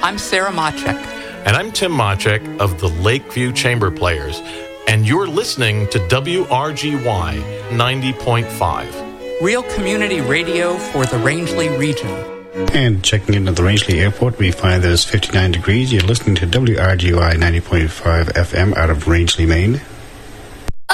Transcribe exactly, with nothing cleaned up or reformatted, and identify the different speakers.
Speaker 1: I'm Sarah Machek.
Speaker 2: And I'm Tim Machek of the Lakeview Chamber Players. And you're listening to W R G Y ninety point five.
Speaker 1: Real community radio for the Rangeley region.
Speaker 3: And checking in at the Rangeley Airport, we find that it's fifty-nine degrees. You're listening to W R G Y ninety point five F M out of Rangeley, Maine.